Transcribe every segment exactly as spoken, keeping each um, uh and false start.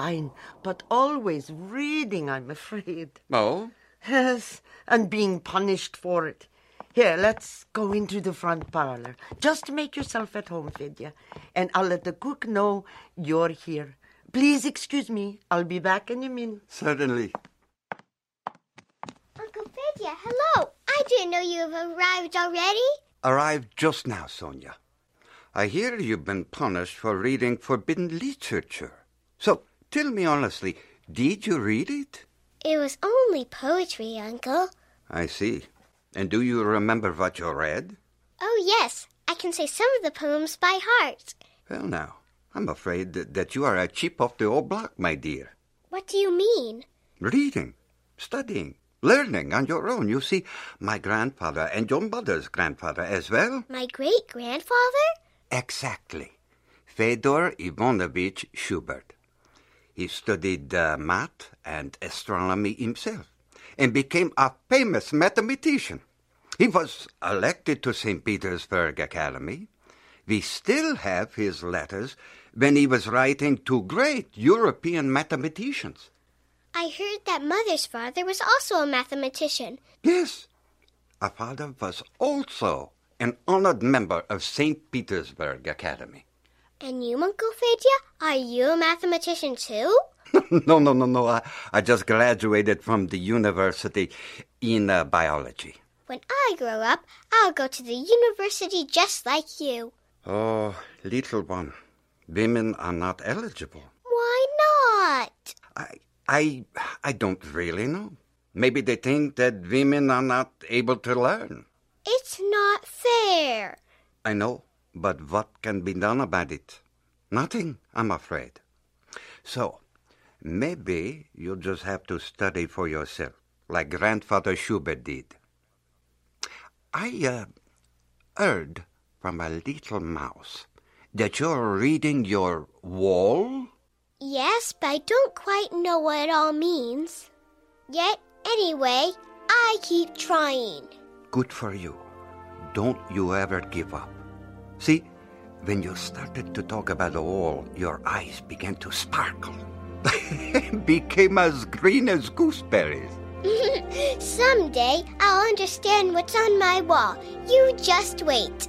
fine, but always reading, I'm afraid. Oh? Yes, and being punished for it. Here, let's go into the front parlor. Just make yourself at home, Fedya, and I'll let the cook know you're here. Please excuse me. I'll be back in a minute. Certainly. Uncle Fedya, hello. I didn't know you have arrived already. Arrived just now, Sonia. I hear you've been punished for reading forbidden literature. So, tell me honestly, did you read it? It was only poetry, Uncle. I see. And do you remember what you read? Oh, yes. I can say some of the poems by heart. Well, now, I'm afraid that, that you are a chip of the old block, my dear. What do you mean? Reading, studying, learning on your own. You see, my grandfather and your mother's grandfather as well. My great-grandfather? Exactly. Fyodor Ivanovich Schubert. He studied uh, math and astronomy himself and became a famous mathematician. He was elected to Saint Petersburg Academy. We still have his letters when he was writing to great European mathematicians. I heard that Mother's father was also a mathematician. Yes. Our father was also an honored member of Saint Petersburg Academy. And you, Uncle Fedya, are you a mathematician too? no, no, no, no. I, I just graduated from the university in uh, biology. When I grow up, I'll go to the university just like you. Oh, little one, women are not eligible. Why not? I, I, I don't really know. Maybe they think that women are not able to learn. It's not fair. I know, but what can be done about it? Nothing, I'm afraid. So, maybe you'll just have to study for yourself, like Grandfather Schubert did. I uh, heard from a little mouse that you're reading your wall? Yes, but I don't quite know what it all means. Yet, anyway, I keep trying. Good for you. Don't you ever give up. See, when you started to talk about the wall, your eyes began to sparkle. Became as green as gooseberries. Someday I'll understand what's on my wall. You just wait.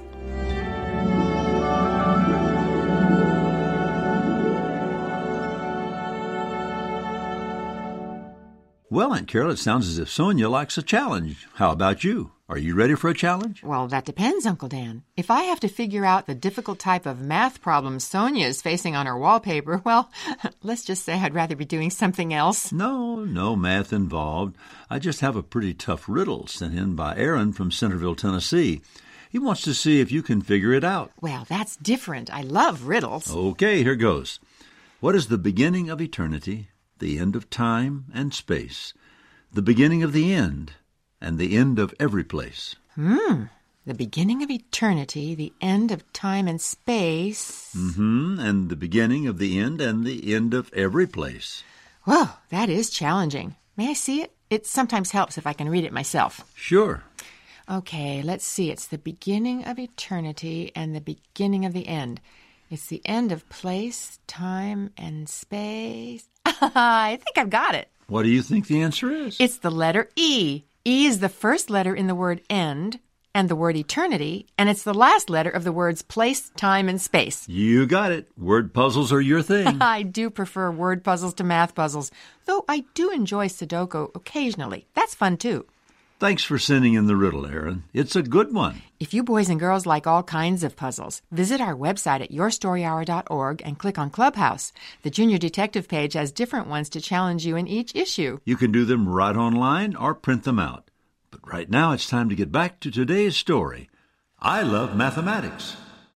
Well, Aunt Carol, it sounds as if Sonia likes a challenge. How about you? Are you ready for a challenge? Well, that depends, Uncle Dan. If I have to figure out the difficult type of math problem Sonia is facing on her wallpaper, well, let's just say I'd rather be doing something else. No, no math involved. I just have a pretty tough riddle sent in by Aaron from Centerville, Tennessee. He wants to see if you can figure it out. Well, that's different. I love riddles. Okay, here goes. What is the beginning of eternity, the end of time and space, the beginning of the end, and the end of every place? Hmm. The beginning of eternity, the end of time and space. Mm-hmm. And the beginning of the end and the end of every place. Well, that is challenging. May I see it? It sometimes helps if I can read it myself. Sure. Okay, let's see. It's the beginning of eternity and the beginning of the end. It's the end of place, time, and space. I think I've got it. What do you think the answer is? It's the letter E. E is the first letter in the word end and the word eternity, and it's the last letter of the words place, time, and space. You got it. Word puzzles are your thing. I do prefer word puzzles to math puzzles, though I do enjoy Sudoku occasionally. That's fun, too. Thanks for sending in the riddle, Aaron. It's a good one. If you boys and girls like all kinds of puzzles, visit our website at your story hour dot org and click on Clubhouse. The Junior Detective page has different ones to challenge you in each issue. You can do them right online or print them out. But right now it's time to get back to today's story. I Love Mathematics.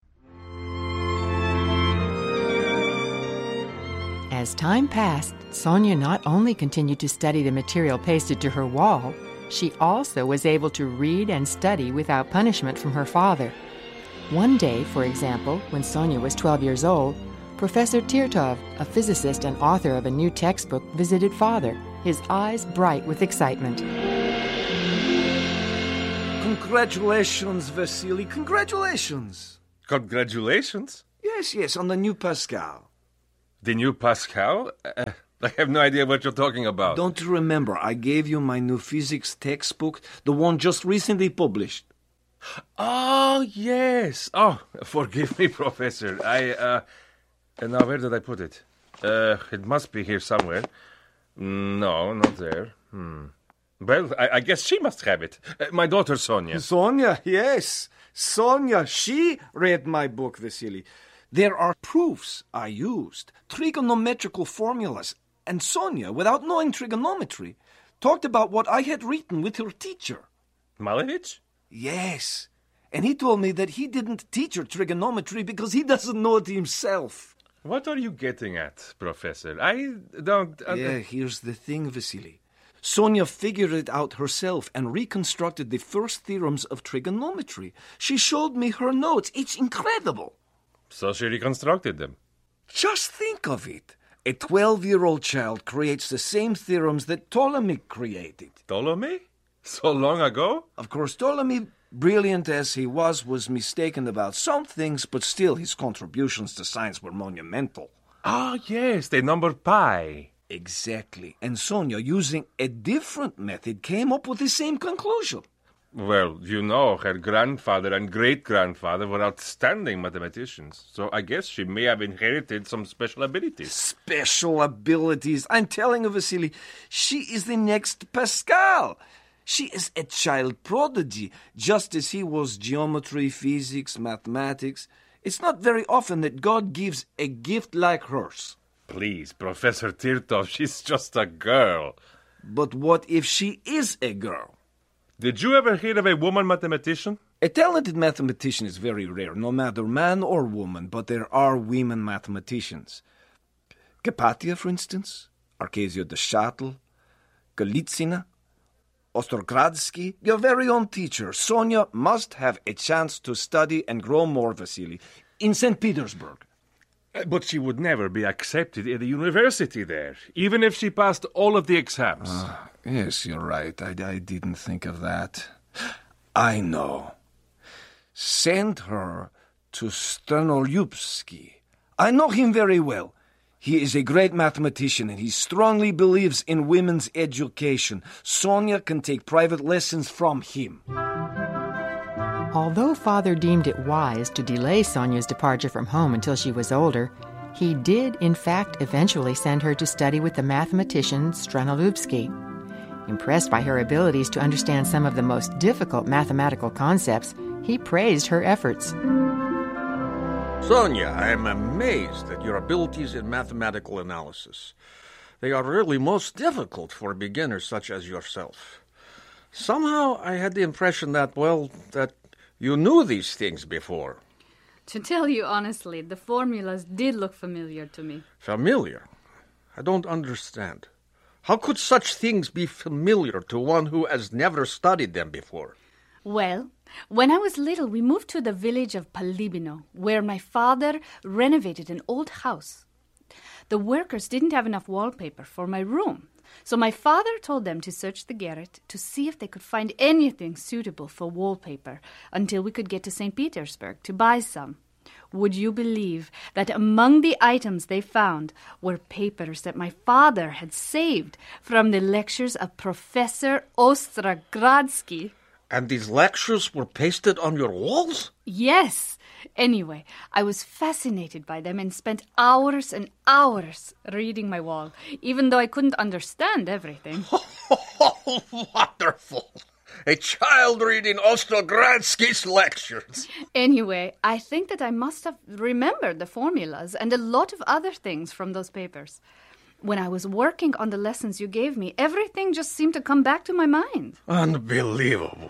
As time passed, Sonia not only continued to study the material pasted to her wall, she also was able to read and study without punishment from her father. One day, for example, when Sonia was twelve years old, Professor Tirtov, a physicist and author of a new textbook, visited Father, his eyes bright with excitement. Congratulations, Vasily, congratulations. Congratulations? Yes, yes, on the new Pascal. The new Pascal? Uh, I have no idea what you're talking about. Don't you remember I gave you my new physics textbook, the one just recently published? Oh, yes. Oh, forgive me, Professor. I, uh... Now, where did I put it? Uh, it must be here somewhere. No, not there. Hmm. Well, I, I guess she must have it. Uh, my daughter, Sonia. Sonia, yes. Sonia, she read my book, Vasily. There are proofs I used, trigonometrical formulas, and Sonia, without knowing trigonometry, talked about what I had written with her teacher. Malevich? Yes. And he told me that he didn't teach her trigonometry because he doesn't know it himself. What are you getting at, Professor? I don't... Uh, yeah, here's the thing, Vasily. Sonia figured it out herself and reconstructed the first theorems of trigonometry. She showed me her notes. It's incredible. So she reconstructed them. Just think of it. A twelve-year-old child creates the same theorems that Ptolemy created. Ptolemy? So long ago? Of course, Ptolemy, brilliant as he was, was mistaken about some things, but still his contributions to science were monumental. Ah, yes, the number pi. Exactly. And Sonia, using a different method, came up with the same conclusion. Well, you know, her grandfather and great-grandfather were outstanding mathematicians, so I guess she may have inherited some special abilities. Special abilities? I'm telling you, Vasily, she is the next Pascal. She is a child prodigy, just as he was geometry, physics, mathematics. It's not very often that God gives a gift like hers. Please, Professor Tirtov, she's just a girl. But what if she is a girl? Did you ever hear of a woman mathematician? A talented mathematician is very rare, no matter man or woman, but there are women mathematicians. Kapatia, for instance, Arkezia de Shuttle, Golitsina, Ostrogradsky, your very own teacher, Sonia, must have a chance to study and grow more, Vasily, in Saint Petersburg. But she would never be accepted at the university there, even if she passed all of the exams. Uh, yes, you're right. I, I didn't think of that. I know. Send her to Sternolyubsky. I know him very well. He is a great mathematician, and he strongly believes in women's education. Sonia can take private lessons from him. Although Father deemed it wise to delay Sonia's departure from home until she was older, he did, in fact, eventually send her to study with the mathematician Sternolyubsky. Impressed by her abilities to understand some of the most difficult mathematical concepts, he praised her efforts. Sonia, I am amazed at your abilities in mathematical analysis. They are really most difficult for beginners such as yourself. Somehow I had the impression that, well, that you knew these things before. To tell you honestly, the formulas did look familiar to me. Familiar? I don't understand. How could such things be familiar to one who has never studied them before? Well, when I was little, we moved to the village of Palibino, where my father renovated an old house. The workers didn't have enough wallpaper for my room, so my father told them to search the garret to see if they could find anything suitable for wallpaper until we could get to Saint Petersburg to buy some. Would you believe that among the items they found were papers that my father had saved from the lectures of Professor Ostrogradsky? And these lectures were pasted on your walls? Yes. Anyway, I was fascinated by them and spent hours and hours reading my wall, even though I couldn't understand everything. Oh, wonderful! A child reading Ostrogradsky's lectures. Anyway, I think that I must have remembered the formulas and a lot of other things from those papers. When I was working on the lessons you gave me, everything just seemed to come back to my mind. Unbelievable.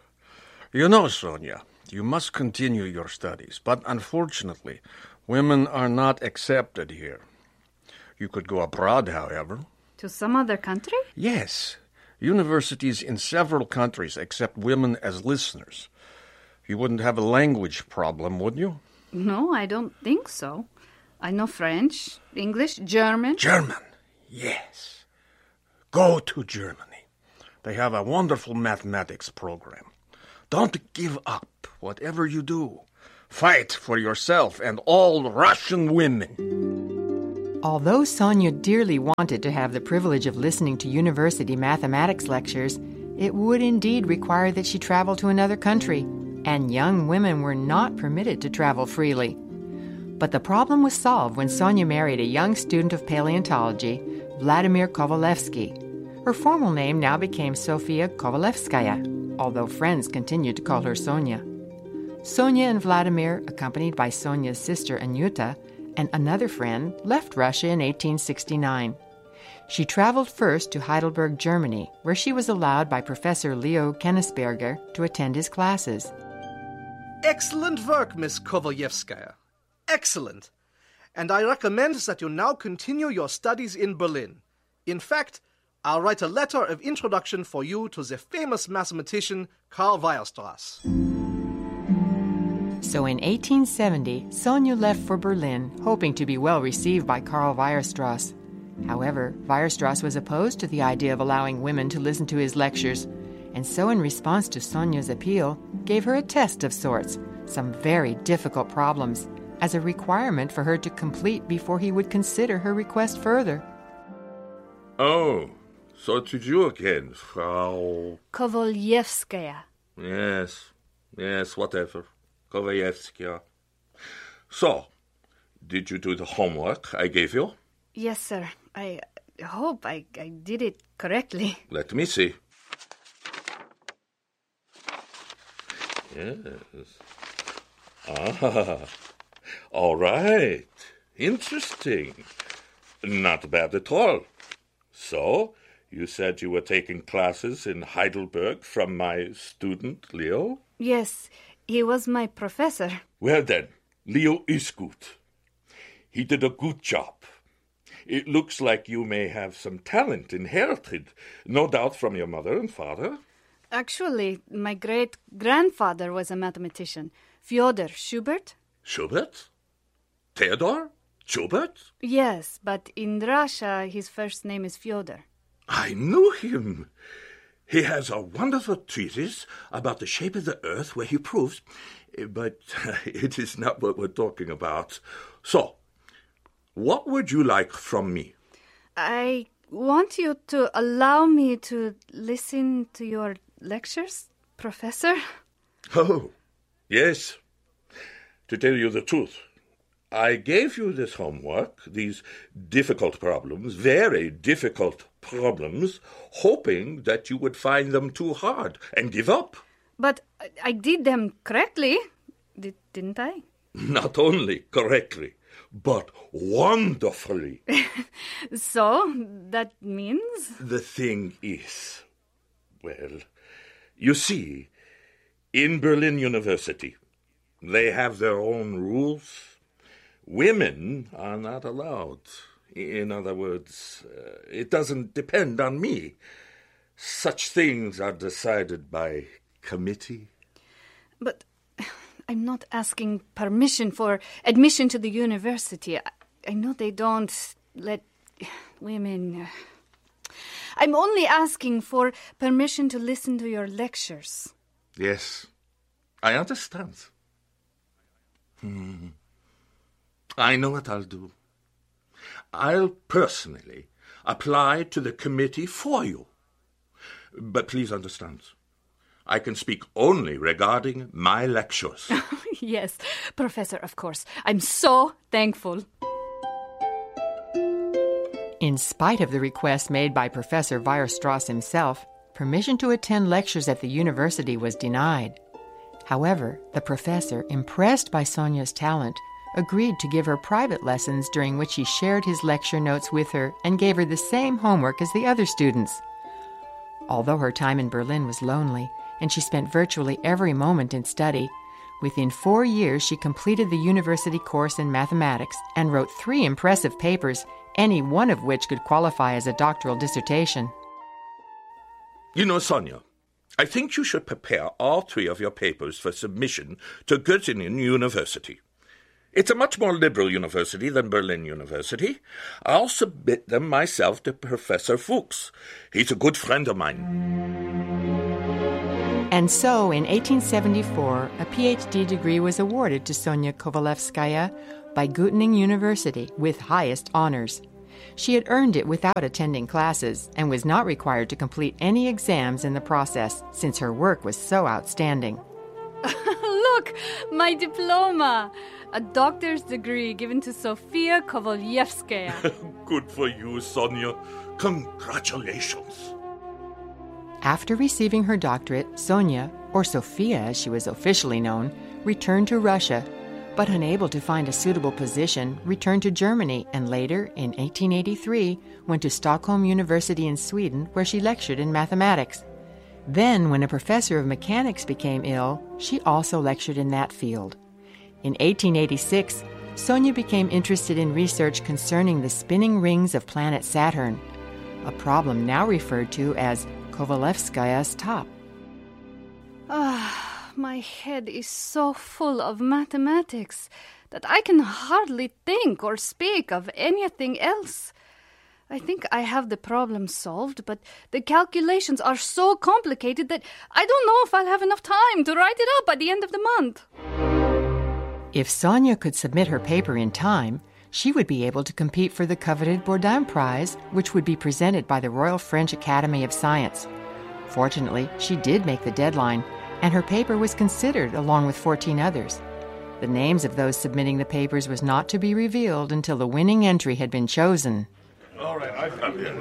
You know, Sonia, you must continue your studies, but unfortunately, women are not accepted here. You could go abroad, however. To some other country? Yes. Universities in several countries accept women as listeners. You wouldn't have a language problem, would you? No, I don't think so. I know French, English, German. German, yes. Go to Germany. They have a wonderful mathematics program. Don't give up, whatever you do. Fight for yourself and all Russian women. Although Sonia dearly wanted to have the privilege of listening to university mathematics lectures, it would indeed require that she travel to another country, and young women were not permitted to travel freely. But the problem was solved when Sonia married a young student of paleontology, Vladimir Kovalevsky. Her formal name now became Sofia Kovalevskaya, although friends continued to call her Sonia. Sonia and Vladimir, accompanied by Sonia's sister Anyuta and another friend, left Russia in eighteen sixty-nine. She traveled first to Heidelberg, Germany, where she was allowed by Professor Leo Kennisberger to attend his classes. Excellent work, Miss Kovalyevskaya. Excellent. And I recommend that you now continue your studies in Berlin. In fact, I'll write a letter of introduction for you to the famous mathematician Karl Weierstrass. So in eighteen seventy, Sonia left for Berlin, hoping to be well received by Karl Weierstrass. However, Weierstrass was opposed to the idea of allowing women to listen to his lectures, and so in response to Sonia's appeal, gave her a test of sorts, some very difficult problems, as a requirement for her to complete before he would consider her request further. Oh, so it's you again, Frau... Kovalyevskaya. Yes, yes, whatever. Kovalyevskaya. So, did you do the homework I gave you? Yes, sir. I hope I, I did it correctly. Let me see. Yes. Ah, all right. Interesting. Not bad at all. So, you said you were taking classes in Heidelberg from my student, Leo? Yes, he was my professor. Well then, Leo is good. He did a good job. It looks like you may have some talent inherited, no doubt from your mother and father. Actually, my great-grandfather was a mathematician, Fyodor Schubert. Schubert? Theodor? Schubert? Yes, but in Russia, his first name is Fyodor. I knew him. He has a wonderful treatise about the shape of the earth where he proves, but it is not what we're talking about. So, what would you like from me? I want you to allow me to listen to your lectures, Professor. Oh, yes. To tell you the truth, I gave you this homework, these difficult problems, very difficult problems, hoping that you would find them too hard and give up. But I did them correctly, did, didn't I? Not only correctly, but wonderfully. So, that means? The thing is, well, you see, in Berlin University, they have their own rules. Women are not allowed. In other words, uh, it doesn't depend on me. Such things are decided by committee. But I'm not asking permission for admission to the university. I, I know they don't let women... Uh, I'm only asking for permission to listen to your lectures. Yes, I understand. Hmm. I know what I'll do. I'll personally apply to the committee for you. But please understand, I can speak only regarding my lectures. Yes, Professor, of course. I'm so thankful. In spite of the request made by Professor Weierstrass himself, permission to attend lectures at the university was denied. However, the professor, impressed by Sonia's talent, agreed to give her private lessons during which he shared his lecture notes with her and gave her the same homework as the other students. Although her time in Berlin was lonely, and she spent virtually every moment in study, within four years she completed the university course in mathematics and wrote three impressive papers, any one of which could qualify as a doctoral dissertation. You know, Sonia, I think you should prepare all three of your papers for submission to Göttingen University. It's a much more liberal university than Berlin University. I'll submit them myself to Professor Fuchs. He's a good friend of mine. And so, in eighteen seventy-four, a P H D degree was awarded to Sonia Kovalevskaya, by Göttingen University with highest honors. She had earned it without attending classes and was not required to complete any exams in the process since her work was so outstanding. Look, my diploma! A doctor's degree given to Sofia Kovalyevskaya. Good for you, Sonia. Congratulations. After receiving her doctorate, Sonia, or Sophia as she was officially known, returned to Russia, but unable to find a suitable position, returned to Germany and later, in eighteen eighty-three, went to Stockholm University in Sweden where she lectured in mathematics. Then, when a professor of mechanics became ill, she also lectured in that field. In eighteen eighty-six, Sonia became interested in research concerning the spinning rings of planet Saturn, a problem now referred to as Kovalevskaya's top. Ah, my head is so full of mathematics that I can hardly think or speak of anything else. I think I have the problem solved, but the calculations are so complicated that I don't know if I'll have enough time to write it up by the end of the month. If Sonia could submit her paper in time, she would be able to compete for the coveted Bourdin Prize, which would be presented by the Royal French Academy of Science. Fortunately, she did make the deadline, and her paper was considered along with fourteen others. The names of those submitting the papers was not to be revealed until the winning entry had been chosen. All right, I've got it.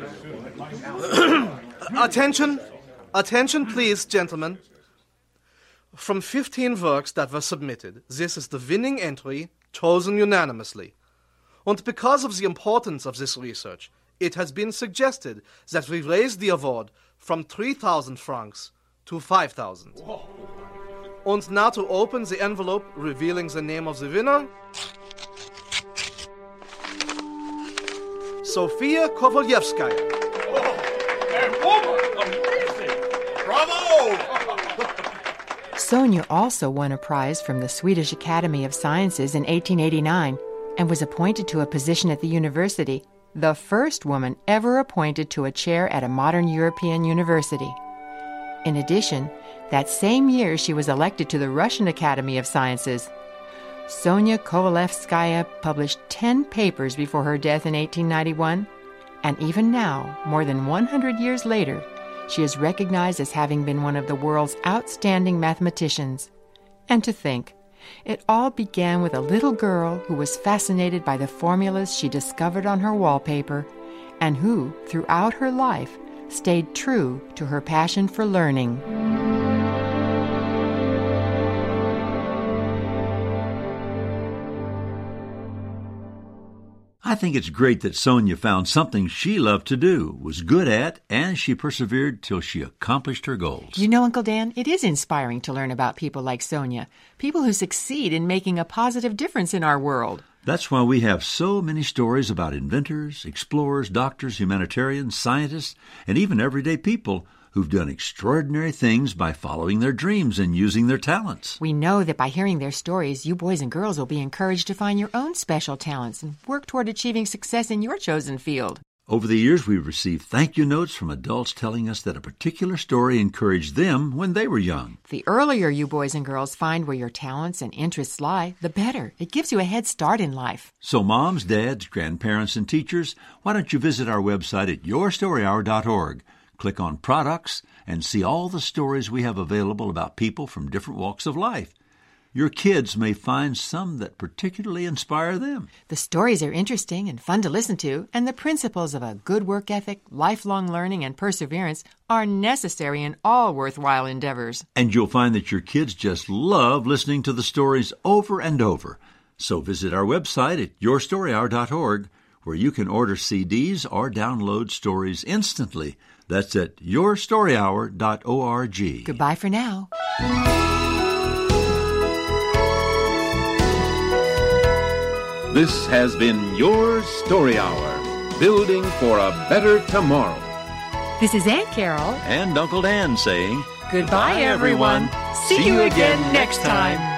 Attention! Attention, please, gentlemen. From fifteen works that were submitted, this is the winning entry, chosen unanimously. And because of the importance of this research, it has been suggested that we raise the award from three thousand francs to five thousand. And now to open the envelope revealing the name of the winner, Sofia Kovalyevskaya. Oh, amazing! Bravo! Sonia also won a prize from the Swedish Academy of Sciences in eighteen eighty-nine and was appointed to a position at the university, the first woman ever appointed to a chair at a modern European university. In addition, that same year she was elected to the Russian Academy of Sciences. Sonia Kovalevskaya published ten papers before her death in eighteen ninety-one, and even now, more than one hundred years later, she is recognized as having been one of the world's outstanding mathematicians. And to think, it all began with a little girl who was fascinated by the formulas she discovered on her wallpaper, and who, throughout her life, stayed true to her passion for learning. I think it's great that Sonia found something she loved to do, was good at, and she persevered till she accomplished her goals. You know, Uncle Dan, it is inspiring to learn about people like Sonia, people who succeed in making a positive difference in our world. That's why we have so many stories about inventors, explorers, doctors, humanitarians, scientists, and even everyday people who've done extraordinary things by following their dreams and using their talents. We know that by hearing their stories, you boys and girls will be encouraged to find your own special talents and work toward achieving success in your chosen field. Over the years, we've received thank you notes from adults telling us that a particular story encouraged them when they were young. The earlier you boys and girls find where your talents and interests lie, the better. It gives you a head start in life. So moms, dads, grandparents, and teachers, why don't you visit our website at your story hour dot org. Click on Products and see all the stories we have available about people from different walks of life. Your kids may find some that particularly inspire them. The stories are interesting and fun to listen to, and the principles of a good work ethic, lifelong learning, and perseverance are necessary in all worthwhile endeavors. And you'll find that your kids just love listening to the stories over and over. So visit our website at your story hour dot org, where you can order C Ds or download stories instantly. That's at your story hour dot org. Goodbye for now. This has been Your Story Hour, building for a better tomorrow. This is Aunt Carol and Uncle Dan saying, Goodbye, everyone. See you again next time.